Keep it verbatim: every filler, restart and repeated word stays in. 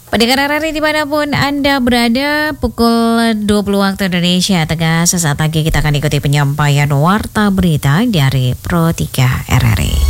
Pendengar R R I dimanapun Anda berada, pukul dua puluh waktu Indonesia Tengah. Sesaat lagi kita akan ikuti penyampaian warta berita dari Pro tiga R R I.